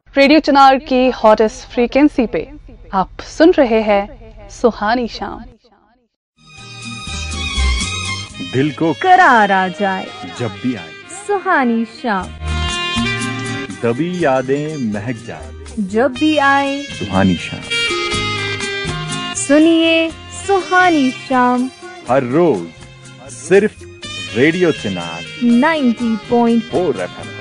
Radio चिनार की hottest frequency पे आप सुन रहे हैं सुहानी शाम। दिल को करार आ जाए जब भी आए, सुहानी शाम। दबी यादें महक जाए जब भी आए सुहानी शाम। सुनिए सुहानी शाम हर रोज सिर्फ रेडियो चिनार 90.4 FM।